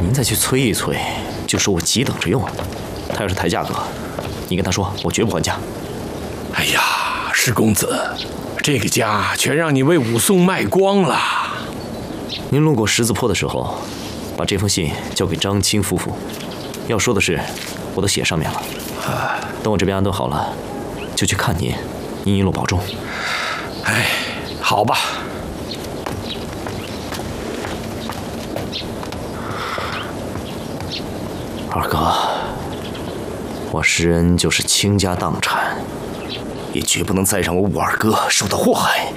您再去催一催，就说我急等着用。他要是抬价格，你跟他说我绝不还价。 哎呀，施公子，这个家全让你为武松卖光了。 您路过十字坡的时候，把这封信交给张青夫妇，要说的是，我都写上面了。等我这边安顿好了，就去看您。您一路保重。 哎，好吧。 二哥，我施恩就是倾家荡产，也绝不能再让我武二哥受到祸害。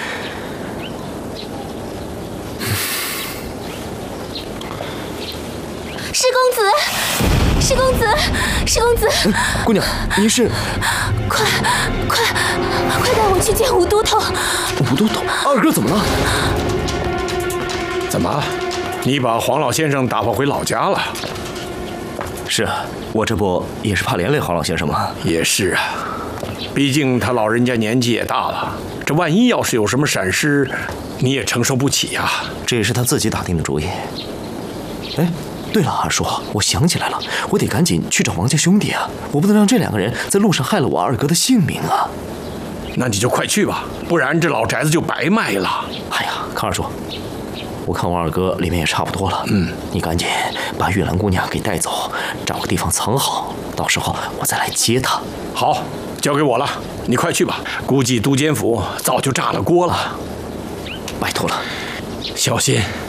施公子，施公子，施公子， 姑娘，您是？ 快带我去见武都头！ 武都头，二哥怎么了？ 怎么，你把黄老先生打发回老家了？ 是啊，我这不也是怕连累黄老先生吗？ 也是啊，毕竟他老人家年纪也大了，这万一要是有什么闪失，你也承受不起呀。 这也是他自己打定的主意。哎，对了，二叔，我想起来了，我得赶紧去找王家兄弟啊！我不能让这两个人在路上害了我二哥的性命啊！ 那你就快去吧，不然这老宅子就白卖了。 哎呀，康二叔，我看我二哥里面也差不多了，你赶紧把玉兰姑娘给带走，找个地方藏好，到时候我再来接她。 好，交给我了，你快去吧。估计都监府早就炸了锅了。 拜托了， 小心。